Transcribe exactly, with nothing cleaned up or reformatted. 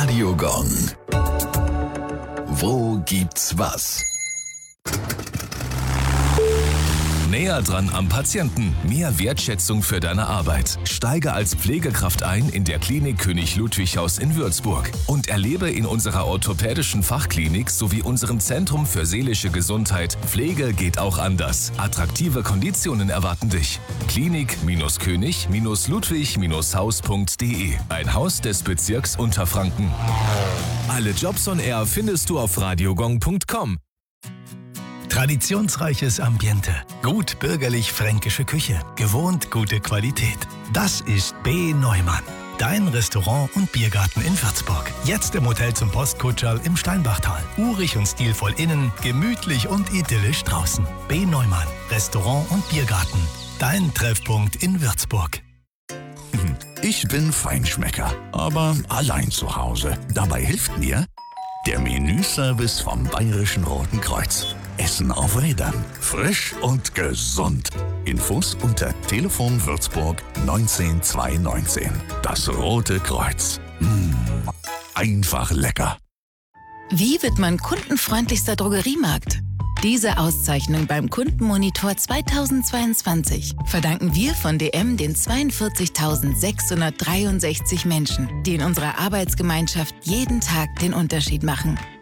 Radio Gong. Wo gibt's was? Näher dran am Patienten. Mehr Wertschätzung für deine Arbeit. Steige als Pflegekraft ein in der Klinik König Ludwig Haus in Würzburg und erlebe in unserer orthopädischen Fachklinik sowie unserem Zentrum für seelische Gesundheit Pflege geht auch anders. Attraktive Konditionen erwarten dich. Klinik-König-Ludwig-Haus punkt de. Ein Haus des Bezirks Unterfranken. Alle Jobs on Air findest du auf radiogong punkt com. Traditionsreiches Ambiente, gut bürgerlich-fränkische Küche, gewohnt gute Qualität. Das ist B. Neumann, dein Restaurant und Biergarten in Würzburg. Jetzt im Hotel zum Postkutscherl im Steinbachtal. Urig und stilvoll innen, gemütlich und idyllisch draußen. B. Neumann, Restaurant und Biergarten, dein Treffpunkt in Würzburg. Ich bin Feinschmecker, aber allein zu Hause. Dabei hilft mir der Menüservice vom Bayerischen Roten Kreuz. Essen auf Rädern. Frisch und gesund. Infos unter Telefon Würzburg neunzehn zweihundertneunzehn. Das Rote Kreuz. Mmh, einfach lecker. Wie wird man kundenfreundlichster Drogeriemarkt? Diese Auszeichnung beim Kundenmonitor zweitausendzweiundzwanzig verdanken wir von D M den zweiundvierzigtausendsechshundertdreiundsechzig Menschen, die in unserer Arbeitsgemeinschaft jeden Tag den Unterschied machen.